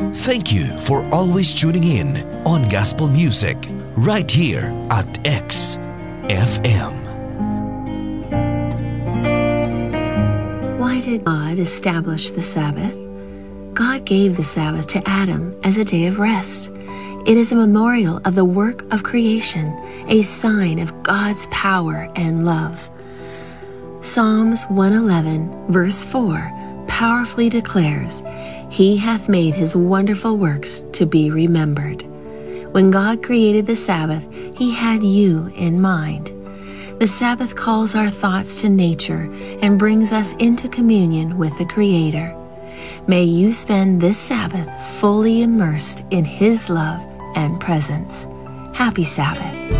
Thank you for always tuning in on Gospel Music right here at XFM. Why did God establish the Sabbath? God gave the Sabbath to Adam as a day of rest. It is a memorial of the work of creation, a sign of God's power and love. Psalms 111, verse 4, powerfully declares, "He hath made his wonderful works to be remembered." When God created the Sabbath, He had you in mind. The Sabbath calls our thoughts to nature and brings us into communion with the Creator. May you spend this Sabbath fully immersed in His love and presence. Happy Sabbath.